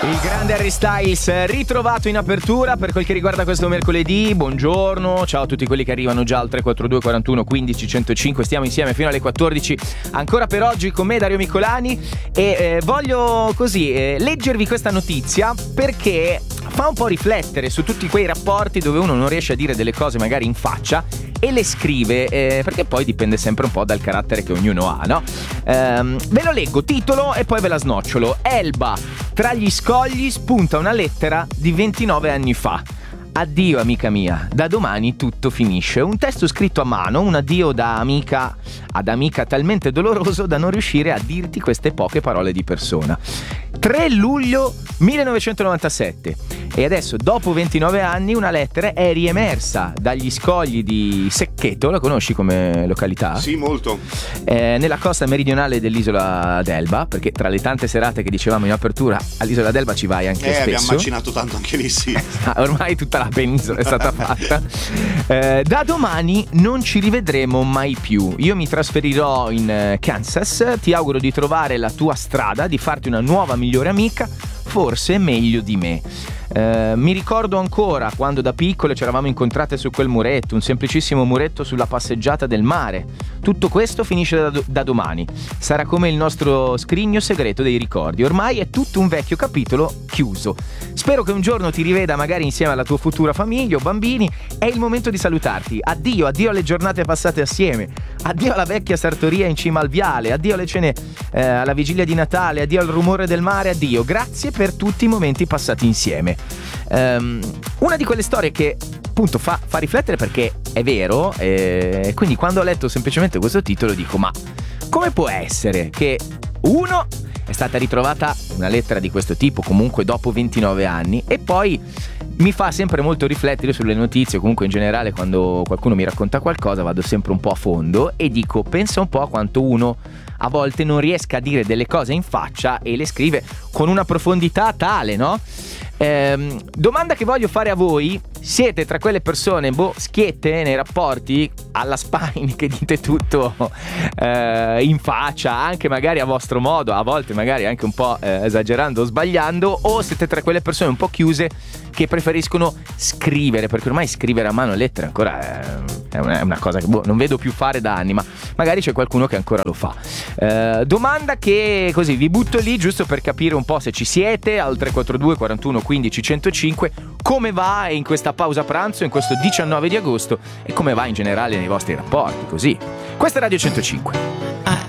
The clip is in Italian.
Il grande Harry Styles ritrovato in apertura per quel che riguarda questo mercoledì. Buongiorno, ciao a tutti quelli che arrivano già al 342 41 15 105. Stiamo insieme fino alle 14 ancora per oggi con me Dario Miccolani e voglio così leggervi questa notizia perché fa un po' riflettere su tutti quei rapporti dove uno non riesce a dire delle cose magari in faccia e le scrive, perché poi dipende sempre un po' dal carattere che ognuno ha, no? Ve lo leggo, titolo e poi ve la snocciolo. Elba, tra gli scogli spunta una lettera di 29 anni fa. Addio amica mia, da domani tutto finisce. Un testo scritto a mano, un addio da amica ad amica talmente doloroso da non riuscire a dirti queste poche parole di persona. 3 luglio 1997. E adesso, dopo 29 anni, una lettera è riemersa dagli scogli di Seccheto, la conosci come località? Sì, molto. Nella costa meridionale dell'isola d'Elba, perché tra le tante serate che dicevamo in apertura, all'isola d'Elba ci vai anche spesso. Abbiamo macinato tanto anche lì, sì. Ormai tutta la penisola è stata fatta. Da domani non ci rivedremo mai più. Io mi trasferirò in Kansas, ti auguro di trovare la tua strada, di farti una nuova migliore amica, forse meglio di me. Mi ricordo ancora quando da piccole ci eravamo incontrate su quel muretto, un semplicissimo muretto sulla passeggiata del mare. Tutto questo finisce da domani. Sarà come il nostro scrigno segreto dei ricordi. Ormai è tutto un vecchio capitolo chiuso. Spero che un giorno ti riveda magari insieme alla tua futura famiglia o bambini. È il momento di salutarti. Addio alle giornate passate assieme. Addio alla vecchia sartoria in cima al viale. Addio alle cene alla vigilia di Natale. Addio al rumore del mare. Addio. Grazie per tutti i momenti passati insieme. Una di quelle storie che appunto fa riflettere perché è vero, quindi quando ho letto semplicemente questo titolo dico: ma come può essere che uno è stata ritrovata una lettera di questo tipo comunque dopo 29 anni e poi mi fa sempre molto riflettere sulle notizie, comunque in generale quando qualcuno mi racconta qualcosa vado sempre un po' a fondo e dico: pensa un po' a quanto uno a volte non riesca a dire delle cose in faccia e le scrive con una profondità tale, no? Domanda che voglio fare a voi: siete tra quelle persone schiette nei rapporti, alla Spine, che dite tutto in faccia, anche magari a vostro modo, a volte magari anche un po' esagerando o sbagliando, o siete tra quelle persone un po' chiuse che preferiscono scrivere, perché ormai scrivere a mano lettere ancora è una cosa che non vedo più fare da anni, ma magari c'è qualcuno che ancora lo fa. Domanda che così vi butto lì giusto per capire un po' se ci siete al 342 41 15 105, come va in questa pausa pranzo in questo 19 di agosto e come va in generale nei vostri rapporti, così. Questa è Radio 105.